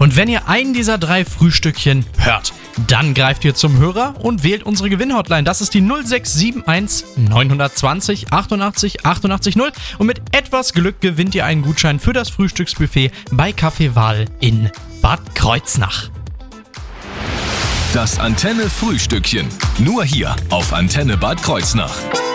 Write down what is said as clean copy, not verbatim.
Und wenn ihr einen dieser 3 Frühstückchen hört, dann greift ihr zum Hörer und wählt unsere Gewinnhotline. Das ist die 0671 920 88 88 0. Und mit etwas Glück gewinnt ihr einen Gutschein für das Frühstücksbuffet bei Café Wahl in Bad Kreuznach. Das Antenne Frühstückchen. Nur hier auf Antenne Bad Kreuznach.